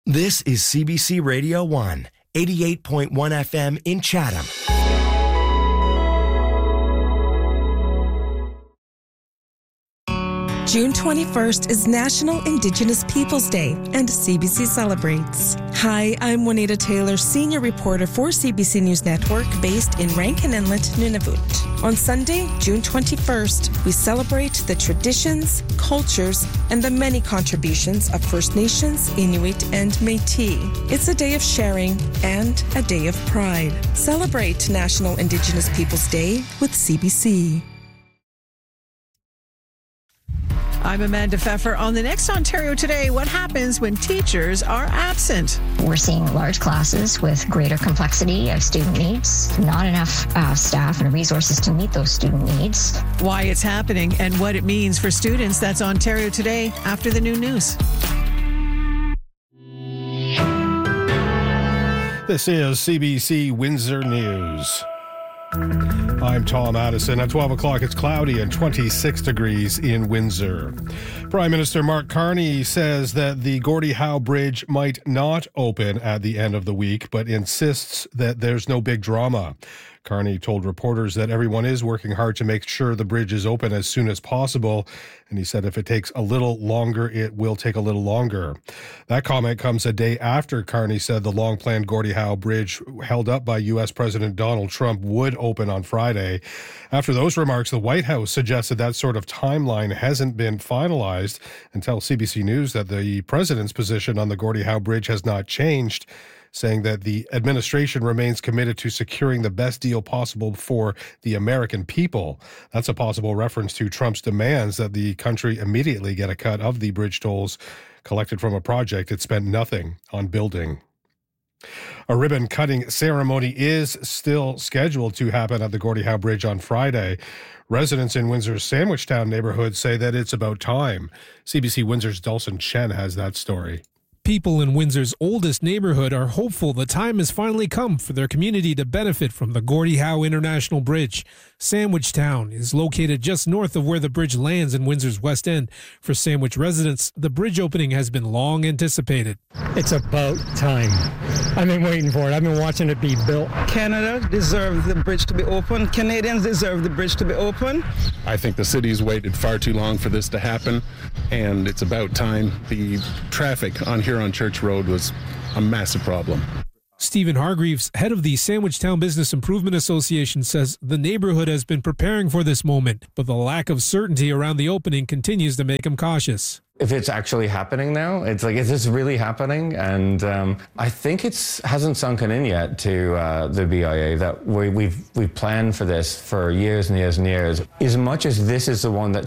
This is CBC Radio 1, 88.1 FM in Chatham. June 21st is National Indigenous Peoples Day, and CBC celebrates. Hi, I'm Juanita Taylor, senior reporter for CBC News Network, based in Rankin Inlet, Nunavut. On Sunday, June 21st, we celebrate the traditions, cultures, and the many contributions of First Nations, Inuit, and Métis. It's a day of sharing and a day of pride. Celebrate National Indigenous Peoples Day with CBC. I'm Amanda Pfeffer. On the next Ontario Today, what happens when teachers are absent? We're seeing large classes with greater complexity of student needs, not enough staff and resources to meet those student needs. Why it's happening and what it means for students. That's Ontario Today after the noon news. This is CBC Windsor News. I'm Tom Addison. At 12 o'clock, it's cloudy and 26 degrees in Windsor. Prime Minister Mark Carney says that the Gordie Howe Bridge might not open at the end of the week, but insists that there's no big drama. Carney told reporters that everyone is working hard to make sure the bridge is open as soon as possible, and he said if it takes a little longer, it will take a little longer. That comment comes a day after Carney said the long-planned Gordie Howe Bridge, held up by U.S. President Donald Trump, would open on Friday. After those remarks, the White House suggested that sort of timeline hasn't been finalized, and tells CBC News that the president's position on the Gordie Howe Bridge has not changed, saying that the administration remains committed to securing the best deal possible for the American people. That's a possible reference to Trump's demands that the country immediately get a cut of the bridge tolls collected from a project it spent nothing on building. A ribbon-cutting ceremony is still scheduled to happen at the Gordie Howe Bridge on Friday. Residents in Windsor's Sandwichtown neighborhood say that it's about time. CBC Windsor's Dulcin Chen has that story. People in Windsor's oldest neighborhood are hopeful the time has finally come for their community to benefit from the Gordie Howe International Bridge. Sandwichtown is located just north of where the bridge lands in Windsor's West End. For Sandwich residents, the bridge opening has been long anticipated. It's about time. I've been waiting for it. I've been watching it be built. Canada deserves the bridge to be open. Canadians deserve the bridge to be open. I think the city's waited far too long for this to happen, and it's about time. The traffic on here on Church Road was a massive problem. Stephen Hargreaves, head of the Sandwichtown Business Improvement Association, says the neighborhood has been preparing for this moment, but the lack of certainty around the opening continues to make him cautious. If it's actually happening now, it's like, is this really happening? And I think it hasn't sunken in yet to the BIA that we've planned for this for years and years and years. As much as this is the one that